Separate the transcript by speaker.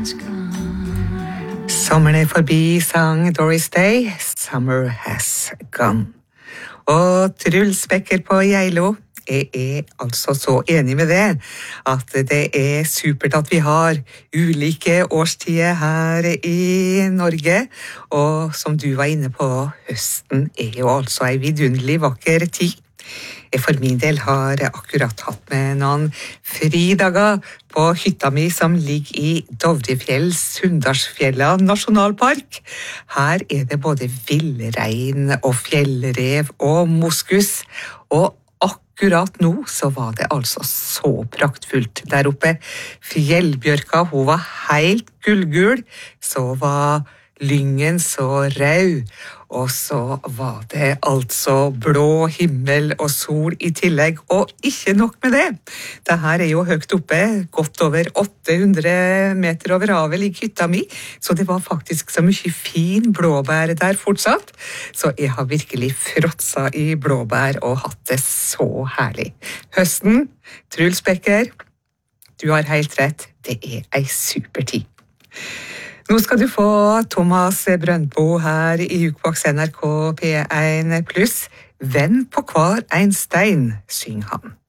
Speaker 1: Sommeren er forbi, sang Doris Day. Summer has gone. Og Truls Becker på Geilo. Jeg er altså så enig med det, at det er supert at vi har ulike årstider her i Norge. Og som du var inne på, høsten er jo altså en vidunderlig vakker tid. Jeg for min del har akkurat hatt med noen fridager på hytta mi som ligger i Dovrefjell, Sunndalsfjella nasjonalpark. Her er det både villrein og fjellrev og moskus, og akkurat nå så var det altså så praktfullt der oppe. Fjellbjørka, hun var helt gullgul, så var lyngen så rød, og så var det altså blå himmel og sol i tillegg, og ikke nok med det. Dette er jo høyt oppe, godt over 800 meter over havet ligger hytta mi, så det var faktisk så mye fin blåbær der fortsatt, så jeg har virkelig fråtsa i blåbær og hatt det så herlig. Høsten, Truls Becker, du har helt rett, det er ei supertid. Nå skal du få Thomas Brøndbo her i Jukebox NRK P1+. Venn på hver en stein, synger han.